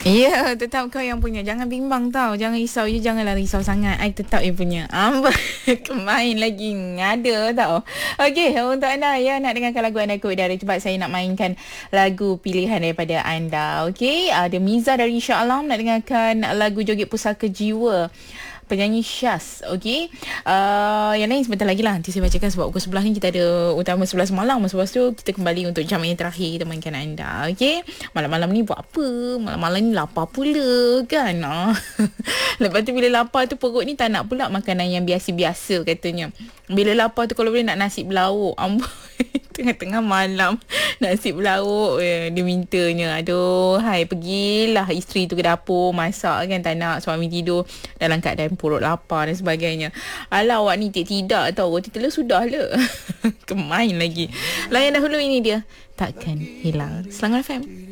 Ya, tetap kau yang punya. Jangan bimbang tau. Jangan risau. You janganlah risau sangat. I tetap yang punya. Kemain lagi. Ngada tau. Okey, untuk anda ya nak dengarkan lagu anda ikut dari cepat saya nak mainkan lagu pilihan daripada anda. Okey, ada Miza dari Shah Alam nak dengarkan lagu Joget Pusaka Jiwa. Penyanyi Syaz. Okey. Yang lain sebentar lagi lah. Nanti saya bacakan sebab pukul 11 ni kita ada utama 11 malam. Lepas tu kita kembali untuk jam yang terakhir kita mainkan anda. Okey. Malam-malam ni buat apa? Malam-malam ni lapar pula kan. Lepas tu bila lapar tu perut ni tak nak pula makanan yang biasa-biasa katanya. Bila lapar tu kalau boleh nak nasi berlauk. Tengah-tengah malam nasi berlauk dia mintanya. Aduh, hai pergilah isteri tu ke dapur masak kan, tak nak suami tidur dalam keadaan perut lapar dan sebagainya. Alah awak ni tidak tahu roti telur sudah le. Kemain lagi. Layan dahulu ini dia Takkan Hilang. Selangor FM.